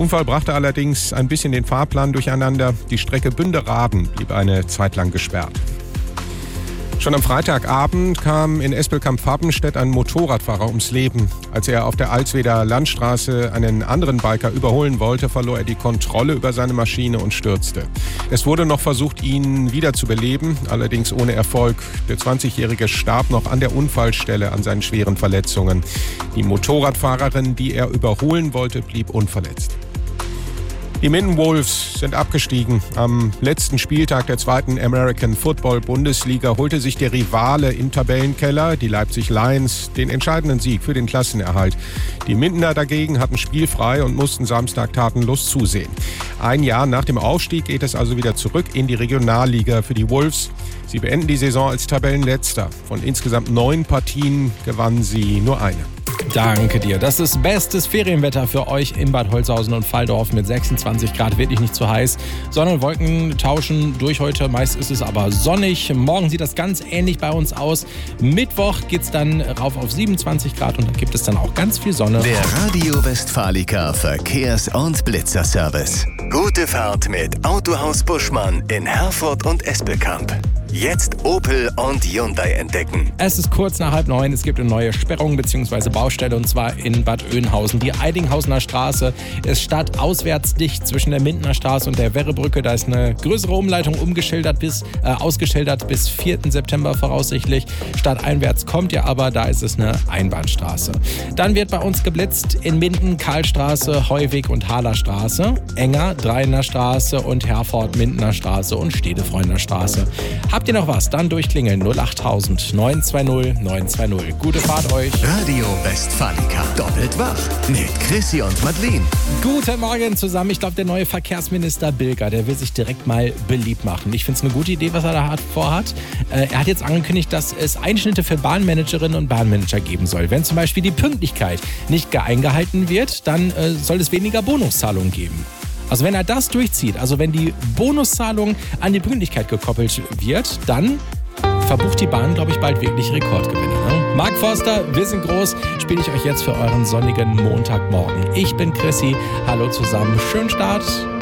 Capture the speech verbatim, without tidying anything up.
Unfall brachte allerdings ein bisschen den Fahrplan durcheinander. Die Strecke Bünde-Raden blieb eine Zeit lang gesperrt. Schon am Freitagabend kam in Espelkamp-Farbenstedt ein Motorradfahrer ums Leben. Als er auf der Alsweder Landstraße einen anderen Biker überholen wollte, verlor er die Kontrolle über seine Maschine und stürzte. Es wurde noch versucht, ihn wieder zu beleben, allerdings ohne Erfolg. Der zwanzigjährige starb noch an der Unfallstelle an seinen schweren Verletzungen. Die Motorradfahrerin, die er überholen wollte, blieb unverletzt. Die Minden Wolves sind abgestiegen. Am letzten Spieltag der zweiten American Football Bundesliga holte sich der Rivale im Tabellenkeller, die Leipzig Lions, den entscheidenden Sieg für den Klassenerhalt. Die Mindener dagegen hatten spielfrei und mussten Samstag tatenlos zusehen. Ein Jahr nach dem Aufstieg geht es also wieder zurück in die Regionalliga für die Wolves. Sie beenden die Saison als Tabellenletzter. Von insgesamt neun Partien gewannen sie nur eine. Danke dir. Das ist bestes Ferienwetter für euch in Bad Holzhausen und Valdorf mit sechsundzwanzig Grad. Wirklich nicht zu heiß, sondern Wolken tauschen durch heute. Meist ist es aber sonnig. Morgen sieht das ganz ähnlich bei uns aus. Mittwoch geht es dann rauf auf siebenundzwanzig Grad und da gibt es dann auch ganz viel Sonne. Der Radio Westfalica Verkehrs- und Blitzerservice. Gute Fahrt mit Autohaus Buschmann in Herford und Espelkamp. Jetzt Opel und Hyundai entdecken. Es ist kurz nach halb neun. Es gibt eine neue Sperrung bzw. Baustelle und zwar in Bad Oeynhausen. Die Eidinghausener Straße ist stadtauswärts dicht zwischen der Mindener Straße und der Werrebrücke. Da ist eine größere Umleitung umgeschildert bis, äh, ausgeschildert bis vierten September voraussichtlich. Stadteinwärts kommt ihr aber, da ist es eine Einbahnstraße. Dann wird bei uns geblitzt in Minden, Karlstraße, Heuweg und Halerstraße, Enger, Dreiener Straße und Herford, Mindener Straße und Stedefreundner Straße. Habt ihr noch was? Dann durchklingeln null achttausend neun zwei null neun zwei null. Gute Fahrt euch. Radio Westfalica. Doppelt wach mit Chrissy und Madeleine. Guten Morgen zusammen. Ich glaube, der neue Verkehrsminister Bilger, der will sich direkt mal beliebt machen. Ich finde es eine gute Idee, was er da vorhat. Äh, er hat jetzt angekündigt, dass es Einschnitte für Bahnmanagerinnen und Bahnmanager geben soll. Wenn zum Beispiel die Pünktlichkeit nicht eingehalten wird, dann äh, soll es weniger Bonuszahlungen geben. Also wenn er das durchzieht, also wenn die Bonuszahlung an die Pünktlichkeit gekoppelt wird, dann verbucht die Bahn, glaube ich, bald wirklich Rekordgewinne. Ne? Mark Forster, wir sind groß, spiele ich euch jetzt für euren sonnigen Montagmorgen. Ich bin Chrissy, hallo zusammen, schönen Start.